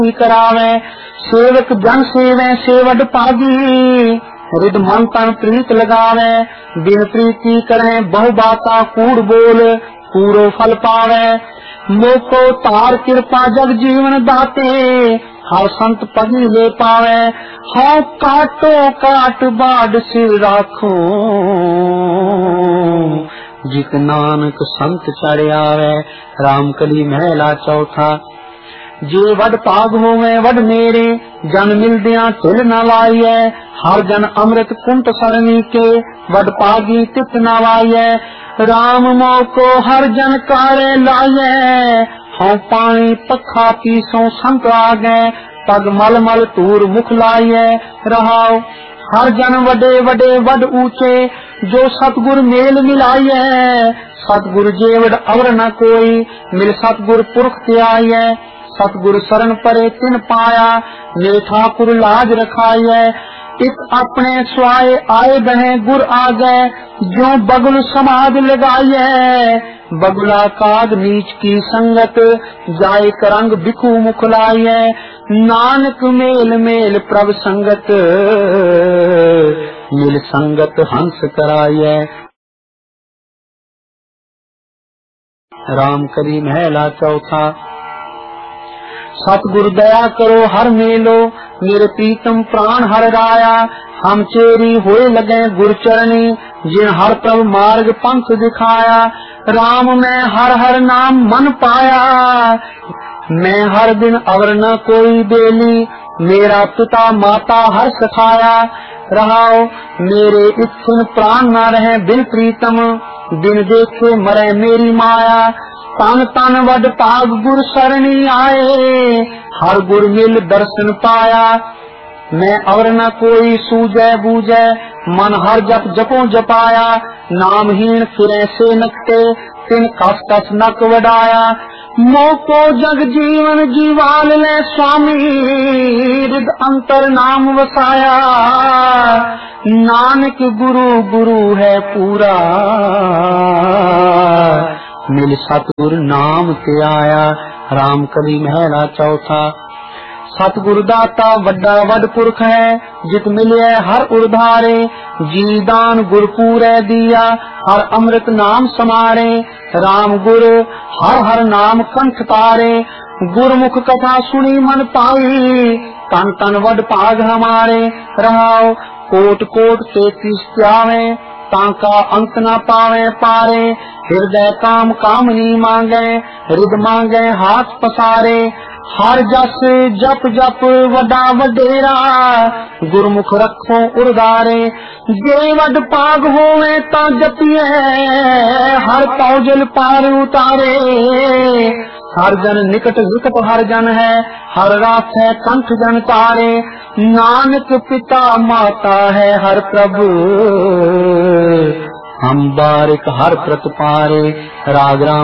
करावे। सेवक जन सेवे सेवड पागी, रिद मन तन प्रीत लगावे। बिन प्रीति करे बहु बाता कूड़ बोल, पूरो फल पावे। मोको तार कृपा जग जीवन दाते, हर संत पगी ले पावे। हाँ काटो काट बाड सिर राखो, जिक नानक संत चढ़ आवे। राम कली महला चौथा। जे वड पाग होवे वड मेरे, जन मिलदिया तिल न लाइए। हर जन अमृत कुंट सरणी के, वड पागी तित न लाइए। राम मोको हर जन कारे लाइए, हाँ पानी पखा पीसों संत आगे। पग मल मल तूर मुख लाइए रहाओ। हर जन वडे वडे वड ऊंचे, जो सतगुर मेल मिलाइए। सतगुर जेवड अवर न कोई, मिल सतगुर पुरख त्याइए। सतगुर शरण परे तिन पाया, मेरे ठाकुर लाज रखाइए। एक अपने स्वाय आए बहे गुर आगे, जो बगुल समाज लगाइए। बगुला काग नीच की संगत, जाए करंग बिखु मुख लाइए। नानक मेल मेल प्रभ संगत, मिल संगत हंस कराइए। राम कली महला चौथा। सतगुरु दया करो हर मेलो, मेरे प्रीतम प्राण हर राया। हम चेरी होए लगे गुर चरणी, जिन हर प्रभु मार्ग पंथ दिखाया। राम मैं हर हर नाम मन पाया, मैं हर दिन अवर न कोई बेली। मेरा पिता माता हर सखाया, रहाओ मेरे इच्छुन प्राण न रहे बिन प्रीतम। बिन देखे मरे मेरी माया। तन तन वड पाग गुर सरणी आए, हर गुर मिल दर्शन पाया। मैं अवर न कोई सूझे बूझे, मन हर जप जपो जपाया। नामहीन फिरे से नकटे, तिन कस कस नक वडाया। मोको जग जीवन जीवाल ले स्वामी, रिद अंतर नाम वसाया। नानक गुरु गुरु है पूरा, मिल सतगुर नाम ते आया। राम कली महला चौथा। सतगुरु दाता वड्डा वड पुरख है, जित मिले हर उधारे। जी दान गुरपूरे दिया, हर अमृत नाम समारे। राम गुरु हर हर नाम कंठ तारे, गुरमुख कथा सुनी मन पाई। तन तन वड पाग हमारे, रहाओ कोट कोट 33 त्यावे। ताका अंत न पावे पारे, हृदय काम कामनी मांगे। रिद मांगे हाथ पसारे, हर जस जप जप वडा वडेरा। गुरमुख रखो उर्धारे, जे वड पाग होवे ता जपिए। हर पौजल पार उतारे, हर जन निकट निकट हर जन है। हर रात है कंठ जन तारे, नानक पिता माता है हर प्रभु। हम बारिक हर प्रत पारे। राग राम